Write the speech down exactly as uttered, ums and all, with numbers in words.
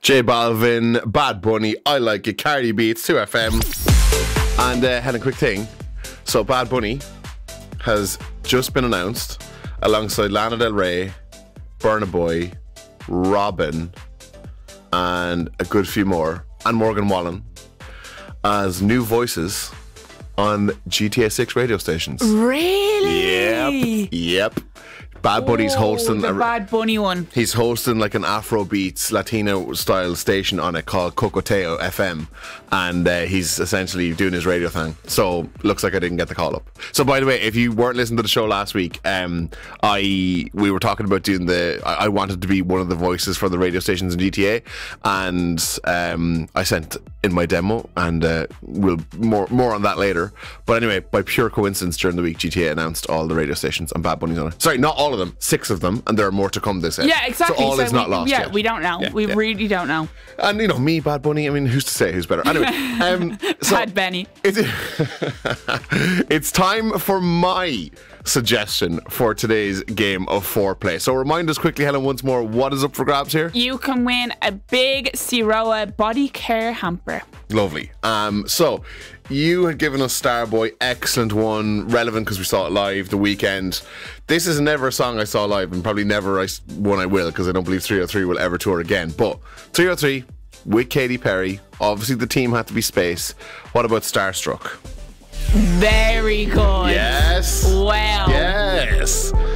J Balvin, Bad Bunny, I Like It, Cardi B, it's two F M. And uh, had a quick thing. So Bad Bunny has just been announced alongside Lana Del Rey, Burna Boy, Robin, and a good few more, and Morgan Wallen, as new voices on G T A six radio stations. Really? Yep. Yep. Bad Bunny's oh, hosting the a, Bad Bunny one. He's hosting like an Afrobeats Latino style station on it called Cocoteo F M, and uh, he's essentially doing his radio thing. So looks like I didn't get the call up. So by the way, if you weren't listening to the show last week, um, I we were talking about doing the. I, I wanted to be one of the voices for the radio stations in G T A, and um, I sent in my demo, and uh, we'll more more on that later. But anyway, by pure coincidence, during the week, G T A announced all the radio stations and Bad Bunny's on it. Sorry, not all of them, six of them, and there are more to come this end. Yeah, exactly. So all so is not we, lost Yeah, yet. we don't know. Yeah, we yeah. really don't know. And you know, me, Bad Bunny, I mean, who's to say who's better? Anyway, um, so Bad Benny. It's, it's time for my suggestion for today's game of foreplay. So remind us quickly, Helen, once more, what is up for grabs here? You can win a big Siroa body care hamper. Lovely. Um, so you had given us Starboy, excellent one, relevant because we saw it live the weekend. This is never a song I saw live, and probably never I, one I will, because I don't believe three oh three will ever tour again. But three oh three with Katy Perry, obviously the team had to be Space. What about Starstruck? Very good. Yes. Wow. Yes.